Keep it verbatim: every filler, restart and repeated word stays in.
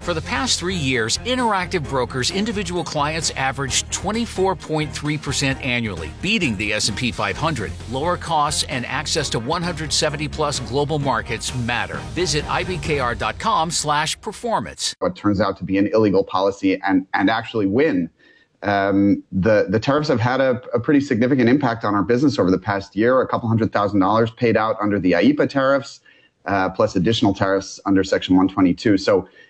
For the past three years, Interactive Brokers individual clients averaged twenty-four point three percent annually, beating the S and P five hundred. Lower costs and access to one hundred seventy plus global markets matter. Visit I B K R dot com slash performance. What turns out to be an illegal policy and, and actually win. Um, the, the tariffs have had a, a pretty significant impact on our business over the past year. A couple hundred thousand dollars paid out under the I E E P A tariffs, uh, plus additional tariffs under Section one twenty-two. So